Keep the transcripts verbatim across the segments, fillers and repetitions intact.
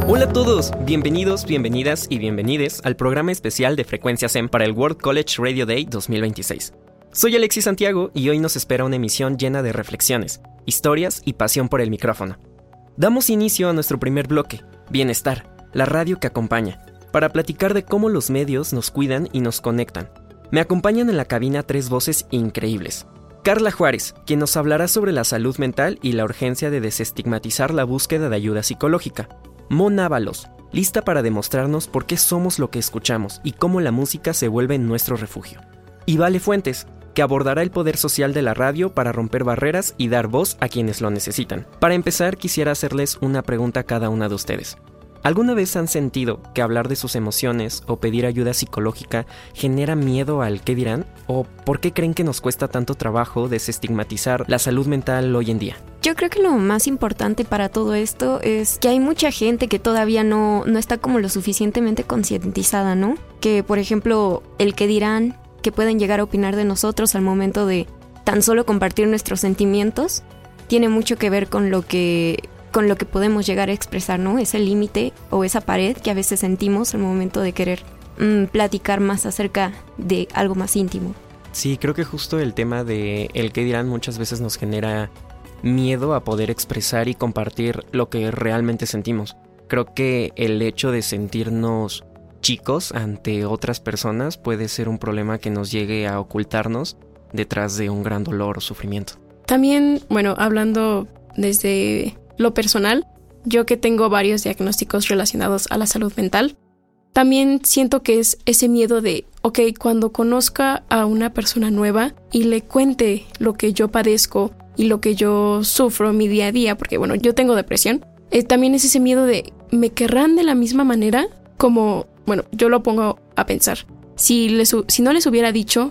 Hola a todos, bienvenidos, bienvenidas y bienvenides al programa especial de Frecuencia SEM para el World College Radio Day dos mil veintiséis. Soy Alexis Santiago y hoy nos espera una emisión llena de reflexiones, historias y pasión por el micrófono. Damos inicio a nuestro primer bloque, Bienestar, la radio que acompaña, para platicar de cómo los medios nos cuidan y nos conectan. Me acompañan en la cabina tres voces increíbles. Carla Juárez, quien nos hablará sobre la salud mental y la urgencia de desestigmatizar la búsqueda de ayuda psicológica. Mon Ábalos, lista para demostrarnos por qué somos lo que escuchamos y cómo la música se vuelve nuestro refugio. Y Vale Fuentes, que abordará el poder social de la radio para romper barreras y dar voz a quienes lo necesitan. Para empezar, quisiera hacerles una pregunta a cada una de ustedes. ¿Alguna vez han sentido que hablar de sus emociones o pedir ayuda psicológica genera miedo al qué dirán? ¿O por qué creen que nos cuesta tanto trabajo desestigmatizar la salud mental hoy en día? Yo creo que lo más importante para todo esto es que hay mucha gente que todavía no, no está como lo suficientemente concientizada, ¿no? Que, por ejemplo, el qué dirán, que pueden llegar a opinar de nosotros al momento de tan solo compartir nuestros sentimientos, tiene mucho que ver con lo que... con lo que podemos llegar a expresar, ¿no? Ese límite o esa pared que a veces sentimos al momento de querer mmm, platicar más acerca de algo más íntimo. Sí, creo que justo el tema de el qué dirán muchas veces nos genera miedo a poder expresar y compartir lo que realmente sentimos. Creo que el hecho de sentirnos chicos ante otras personas puede ser un problema que nos llegue a ocultarnos detrás de un gran dolor o sufrimiento. También, bueno, hablando desde lo personal, yo que tengo varios diagnósticos relacionados a la salud mental, también siento que es ese miedo de, ok, cuando conozca a una persona nueva y le cuente lo que yo padezco y lo que yo sufro mi día a día, porque bueno, yo tengo depresión, eh, también es ese miedo de, ¿me querrán de la misma manera? Como, bueno, yo lo pongo a pensar, si, les, si no les hubiera dicho,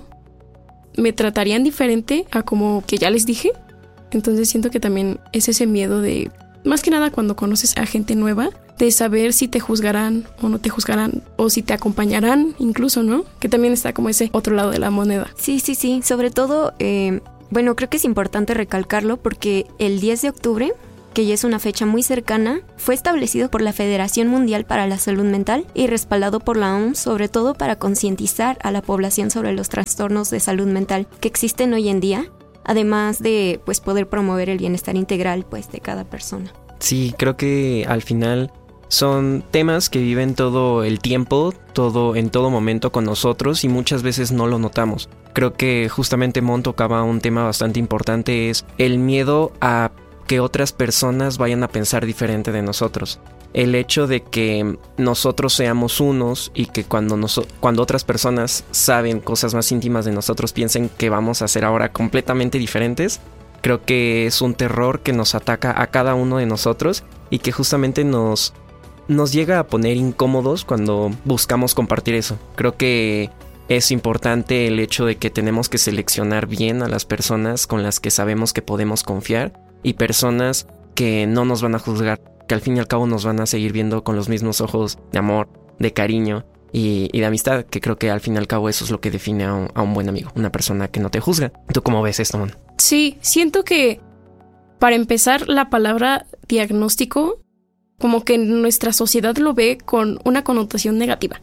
¿me tratarían diferente a como que ya les dije? Entonces siento que también es ese miedo de, más que nada cuando conoces a gente nueva, de saber si te juzgarán o no te juzgarán, o si te acompañarán incluso, ¿no? Que también está como ese otro lado de la moneda. Sí, sí, sí. Sobre todo, eh, bueno, creo que es importante recalcarlo porque el diez de octubre, que ya es una fecha muy cercana, fue establecido por la Federación Mundial para la Salud Mental y respaldado por la O M S, sobre todo para concientizar a la población sobre los trastornos de salud mental que existen hoy en día, además de pues poder promover el bienestar integral pues de cada persona. Sí, creo que al final son temas que viven todo el tiempo, todo en todo momento con nosotros y muchas veces no lo notamos. Creo que justamente Mon tocaba un tema bastante importante, es el miedo a que otras personas vayan a pensar diferente de nosotros. El hecho de que nosotros seamos unos y que cuando, nos, cuando otras personas saben cosas más íntimas de nosotros piensen que vamos a ser ahora completamente diferentes, creo que es un terror que nos ataca a cada uno de nosotros y que justamente nos, nos llega a poner incómodos cuando buscamos compartir eso. Creo que es importante el hecho de que tenemos que seleccionar bien a las personas con las que sabemos que podemos confiar y personas que no nos van a juzgar, que al fin y al cabo nos van a seguir viendo con los mismos ojos de amor, de cariño y, y de amistad, que creo que al fin y al cabo eso es lo que define a un, a un buen amigo, una persona que no te juzga. ¿Tú cómo ves esto, Mon? Sí, siento que para empezar la palabra diagnóstico como que nuestra sociedad lo ve con una connotación negativa.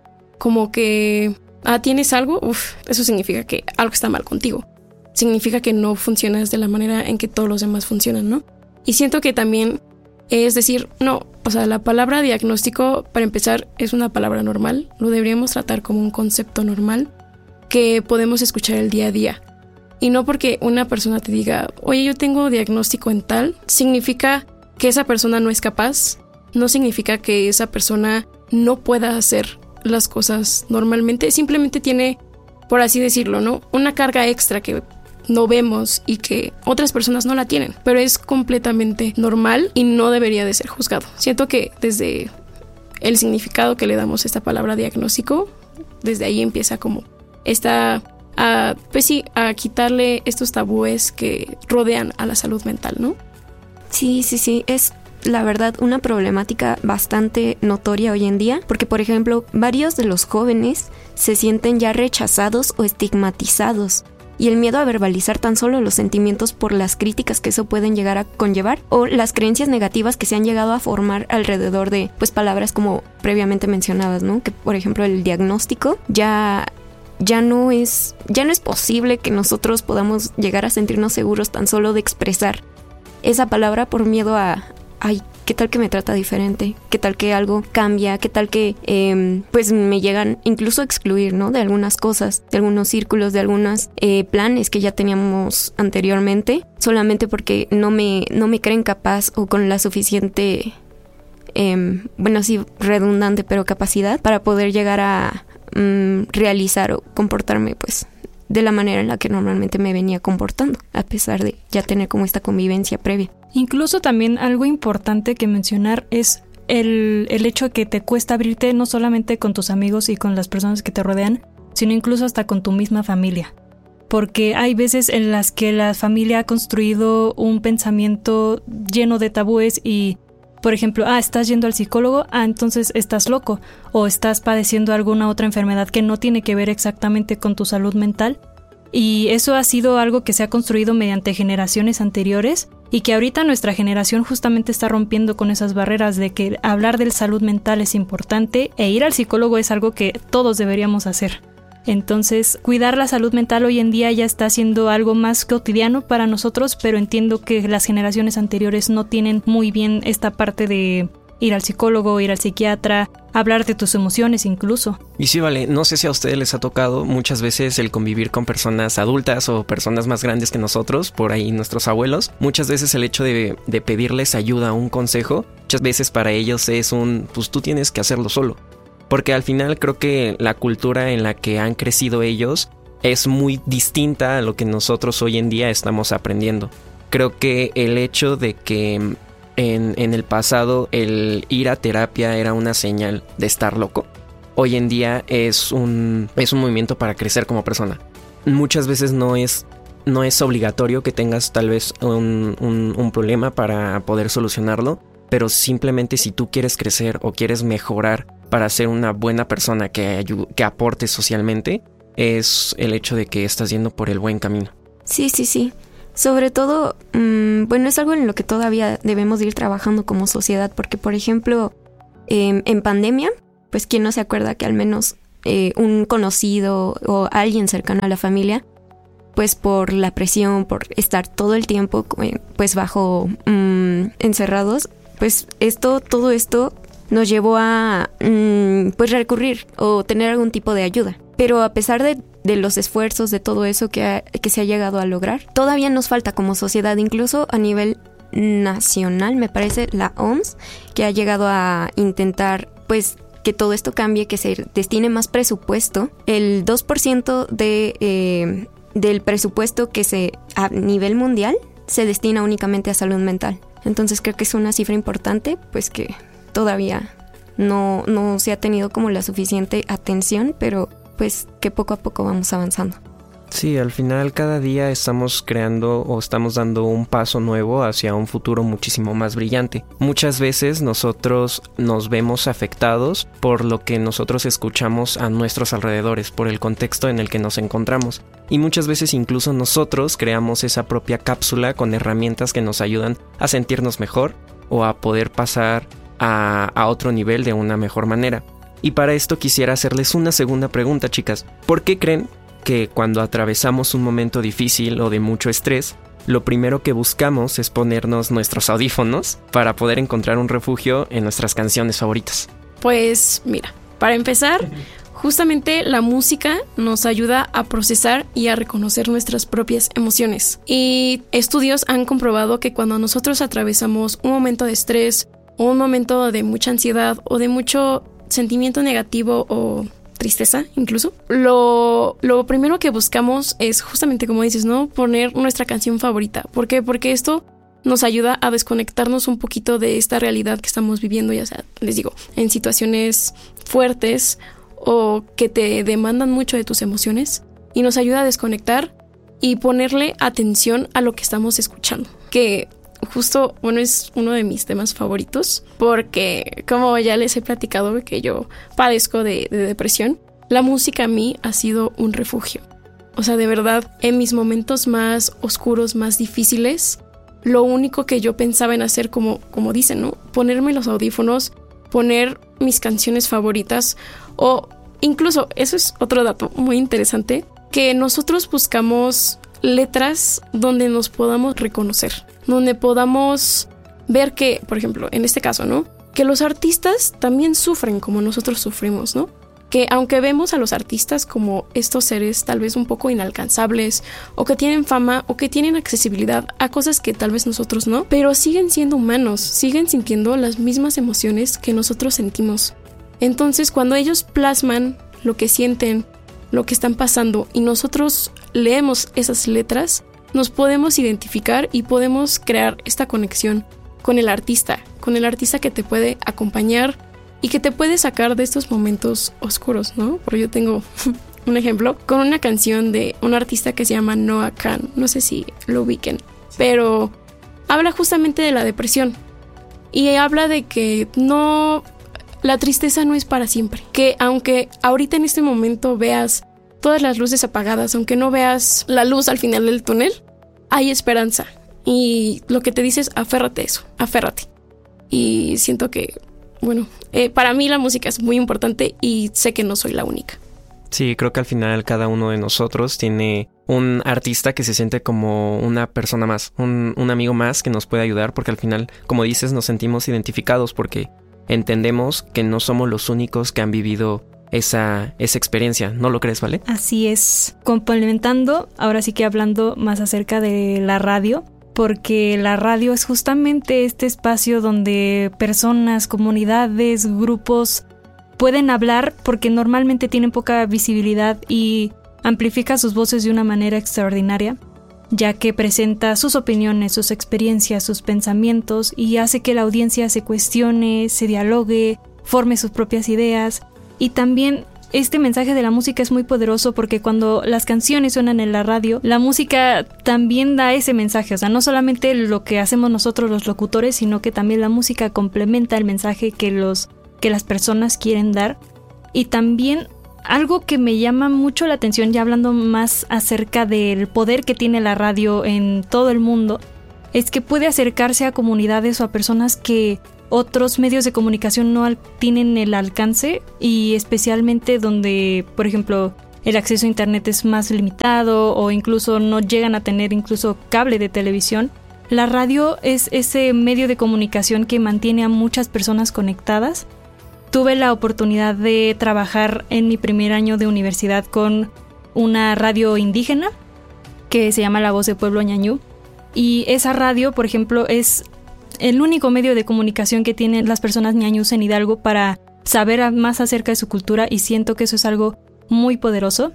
Como que, ah, ¿tienes algo? Uf, eso significa que algo está mal contigo. Significa que no funcionas de la manera en que todos los demás funcionan, ¿no? Y siento que también es decir, no, o sea, la palabra diagnóstico, para empezar, es una palabra normal. Lo deberíamos tratar como un concepto normal que podemos escuchar el día a día. Y no porque una persona te diga, oye, yo tengo diagnóstico en tal, significa que esa persona no es capaz, no significa que esa persona no pueda hacer las cosas normalmente, simplemente tiene, por así decirlo, ¿no?, una carga extra que no vemos y que otras personas no la tienen, pero es completamente normal y no debería de ser juzgado. Siento que desde el significado que le damos a esta palabra diagnóstico, desde ahí empieza como esta, a, pues sí, a quitarle estos tabúes que rodean a la salud mental, ¿no? Sí, sí, sí, es la verdad una problemática bastante notoria hoy en día, porque por ejemplo, varios de los jóvenes se sienten ya rechazados o estigmatizados. y el miedo a verbalizar tan solo los sentimientos por las críticas que eso pueden llegar a conllevar o las creencias negativas que se han llegado a formar alrededor de pues palabras como previamente mencionadas, ¿no? Que por ejemplo el diagnóstico ya ya no es ya no es posible que nosotros podamos llegar a sentirnos seguros tan solo de expresar esa palabra por miedo a ay, ¿qué tal que me trata diferente? ¿Qué tal que algo cambia? ¿Qué tal que eh, pues me llegan incluso a excluir, ¿no? De algunas cosas, de algunos círculos, de algunos eh, planes que ya teníamos anteriormente, solamente porque no me, no me creen capaz o con la suficiente, eh, bueno, sí, redundante, pero capacidad para poder llegar a um, realizar o comportarme, pues, de la manera en la que normalmente me venía comportando, a pesar de ya tener como esta convivencia previa. Incluso también algo importante que mencionar es el, el hecho de que te cuesta abrirte no solamente con tus amigos y con las personas que te rodean, sino incluso hasta con tu misma familia. Porque hay veces en las que la familia ha construido un pensamiento lleno de tabúes y, por ejemplo, ah, estás yendo al psicólogo, ah, entonces estás loco, o estás padeciendo alguna otra enfermedad que no tiene que ver exactamente con tu salud mental. Y eso ha sido algo que se ha construido mediante generaciones anteriores y que ahorita nuestra generación justamente está rompiendo con esas barreras de que hablar de salud mental es importante e ir al psicólogo es algo que todos deberíamos hacer. Entonces, cuidar la salud mental hoy en día ya está siendo algo más cotidiano para nosotros, pero entiendo que las generaciones anteriores no tienen muy bien esta parte de ir al psicólogo, ir al psiquiatra, hablar de tus emociones incluso. Y sí, vale, no sé si a ustedes les ha tocado muchas veces el convivir con personas adultas o personas más grandes que nosotros, por ahí nuestros abuelos. Muchas veces el hecho de, de pedirles ayuda, un consejo, muchas veces para ellos es un, pues tú tienes que hacerlo solo. Porque al final creo que la cultura en la que han crecido ellos es muy distinta a lo que nosotros hoy en día estamos aprendiendo. Creo que el hecho de que En, en el pasado el ir a terapia era una señal de estar loco, hoy en día es un, es un movimiento para crecer como persona. Muchas veces no es, no es obligatorio que tengas tal vez un, un, un problema para poder solucionarlo, pero simplemente si tú quieres crecer o quieres mejorar para ser una buena persona que, ayu- que aporte socialmente, es el hecho de que estás yendo por el buen camino. Sí, sí, sí. Sobre todo, mmm, bueno, es algo en lo que todavía debemos ir trabajando como sociedad, porque, por ejemplo, eh, en pandemia, pues, ¿quién no se acuerda que al menos eh, un conocido o alguien cercano a la familia, pues, por la presión, por estar todo el tiempo, pues, bajo mmm, encerrados, pues, esto, todo esto nos llevó a, mmm, pues, recurrir o tener algún tipo de ayuda. Pero a pesar de, de los esfuerzos, de todo eso que, ha, que se ha llegado a lograr, todavía nos falta como sociedad, incluso a nivel nacional, me parece, la O M S, que ha llegado a intentar, pues, que todo esto cambie, que se destine más presupuesto. El dos por ciento de, eh, del presupuesto que se, a nivel mundial, se destina únicamente a salud mental. Entonces creo que es una cifra importante, pues que todavía no, no se ha tenido como la suficiente atención, pero pues que poco a poco vamos avanzando. Sí, al final cada día estamos creando o estamos dando un paso nuevo hacia un futuro muchísimo más brillante. Muchas veces nosotros nos vemos afectados por lo que nosotros escuchamos a nuestros alrededores, por el contexto en el que nos encontramos. Y muchas veces incluso nosotros creamos esa propia cápsula con herramientas que nos ayudan a sentirnos mejor o a poder pasar a, a otro nivel de una mejor manera. Y para esto quisiera hacerles una segunda pregunta, chicas. ¿Por qué creen que cuando atravesamos un momento difícil o de mucho estrés, lo primero que buscamos es ponernos nuestros audífonos para poder encontrar un refugio en nuestras canciones favoritas? Pues mira, para empezar, justamente la música nos ayuda a procesar y a reconocer nuestras propias emociones. Y estudios han comprobado que cuando nosotros atravesamos un momento de estrés o un momento de mucha ansiedad o de mucho sentimiento negativo o tristeza incluso, lo, lo primero que buscamos es justamente, como dices, ¿no? Poner nuestra canción favorita. ¿Por qué? Porque esto nos ayuda a desconectarnos un poquito de esta realidad que estamos viviendo, ya sea, les digo, en situaciones fuertes o que te demandan mucho de tus emociones, y nos ayuda a desconectar y ponerle atención a lo que estamos escuchando, que justo, bueno, es uno de mis temas favoritos porque, como ya les he platicado, que yo padezco de, de depresión, la música a mí ha sido un refugio. O sea, de verdad, en mis momentos más oscuros, más difíciles, lo único que yo pensaba en hacer, como, como dicen, ¿no? Ponerme los audífonos, poner mis canciones favoritas, o incluso, eso es otro dato muy interesante, que nosotros buscamos letras donde nos podamos reconocer, donde podamos ver que, por ejemplo, en este caso, ¿no? Que los artistas también sufren como nosotros sufrimos, ¿no? Que aunque vemos a los artistas como estos seres tal vez un poco inalcanzables, o que tienen fama, o que tienen accesibilidad a cosas que tal vez nosotros no, pero siguen siendo humanos, siguen sintiendo las mismas emociones que nosotros sentimos. Entonces, cuando ellos plasman lo que sienten, lo que están pasando, y nosotros leemos esas letras, nos podemos identificar y podemos crear esta conexión con el artista, con el artista que te puede acompañar y que te puede sacar de estos momentos oscuros, ¿no? Porque yo tengo un ejemplo con una canción de un artista que se llama Noah Kahan, no sé si lo ubiquen, pero habla justamente de la depresión y habla de que no, la tristeza no es para siempre, que aunque ahorita en este momento veas todas las luces apagadas, aunque no veas la luz al final del túnel, hay esperanza. Y lo que te dice es aférrate a eso, aférrate. Y siento que, bueno, eh, para mí la música es muy importante y sé que no soy la única. Sí, creo que al final cada uno de nosotros tiene un artista que se siente como una persona más, un, un amigo más que nos puede ayudar, porque al final, como dices, nos sentimos identificados porque entendemos que no somos los únicos que han vivido esa, esa experiencia. ¿No lo crees, Vale? Así es. Complementando, ahora sí que hablando más acerca de la radio, porque la radio es justamente este espacio donde personas, comunidades, grupos pueden hablar porque normalmente tienen poca visibilidad y amplifica sus voces de una manera extraordinaria, ya que presenta sus opiniones, sus experiencias, sus pensamientos y hace que la audiencia se cuestione, se dialogue, forme sus propias ideas. Y también este mensaje de la música es muy poderoso porque cuando las canciones suenan en la radio, la música también da ese mensaje. O sea, no solamente lo que hacemos nosotros los locutores, sino que también la música complementa el mensaje que, los, que las personas quieren dar. Y también algo que me llama mucho la atención, ya hablando más acerca del poder que tiene la radio en todo el mundo, es que puede acercarse a comunidades o a personas que otros medios de comunicación no al- tienen el alcance, y especialmente donde, por ejemplo, el acceso a internet es más limitado o incluso no llegan a tener incluso cable de televisión. La radio es ese medio de comunicación que mantiene a muchas personas conectadas. Tuve la oportunidad de trabajar en mi primer año de universidad con una radio indígena que se llama La Voz del Pueblo Ñañú, y esa radio, por ejemplo, es el único medio de comunicación que tienen las personas ñañús en Hidalgo para saber más acerca de su cultura, y siento que eso es algo muy poderoso.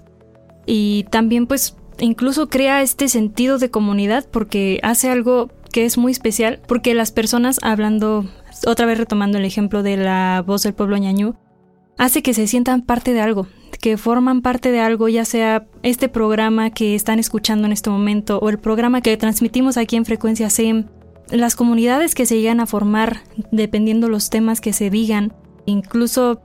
Y también pues incluso crea este sentido de comunidad porque hace algo que es muy especial, porque las personas, hablando otra vez retomando el ejemplo de La Voz del Pueblo Ñañú, hace que se sientan parte de algo, que forman parte de algo, ya sea este programa que están escuchando en este momento o el programa que transmitimos aquí en Frecuencia S E M. Las comunidades que se llegan a formar dependiendo los temas que se digan, incluso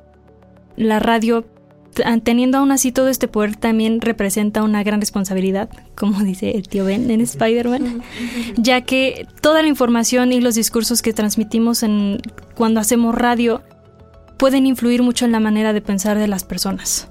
la radio, teniendo aún así todo este poder, también representa una gran responsabilidad, como dice el tío Ben en Spider-Man, ya que toda la información y los discursos que transmitimos en, cuando hacemos radio pueden influir mucho en la manera de pensar de las personas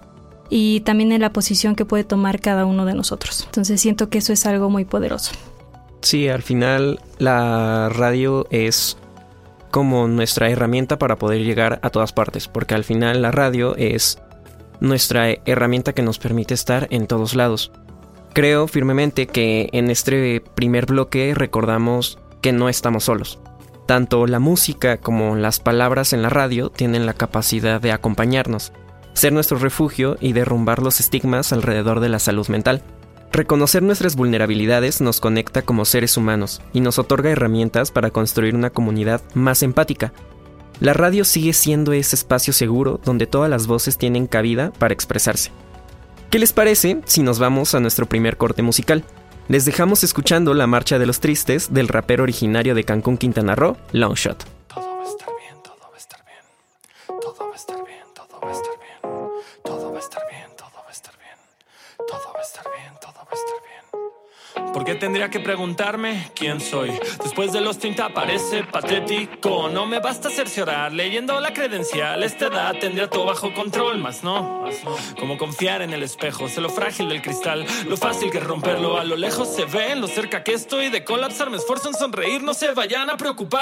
y también en la posición que puede tomar cada uno de nosotros. Entonces siento que eso es algo muy poderoso. Sí, al final la radio es como nuestra herramienta para poder llegar a todas partes, porque al final la radio es nuestra herramienta que nos permite estar en todos lados. Creo firmemente que en este primer bloque recordamos que no estamos solos. Tanto la música como las palabras en la radio tienen la capacidad de acompañarnos, ser nuestro refugio y derrumbar los estigmas alrededor de la salud mental. Reconocer nuestras vulnerabilidades nos conecta como seres humanos y nos otorga herramientas para construir una comunidad más empática. La radio sigue siendo ese espacio seguro donde todas las voces tienen cabida para expresarse. ¿Qué les parece si nos vamos a nuestro primer corte musical? Les dejamos escuchando La Marcha de los Tristes del rapero originario de Cancún, Quintana Roo, Longshot. Todo va a estar bien, todo va a estar bien. Todo va a estar bien, todo va a estar bien. Todo va a estar bien, todo va a estar bien. Todo va a estar bien. estar bien, todo va a estar bien. ¿Por qué tendría que preguntarme quién soy? Después de los treinta parece patético. No me basta cerciorar leyendo la credencial. Esta edad tendría todo bajo control, más no. Como confiar en el espejo, sé lo frágil del cristal, lo fácil que es romperlo. A lo lejos se ve, lo cerca que estoy de colapsar. Me esfuerzo en sonreír, no se vayan a preocupar.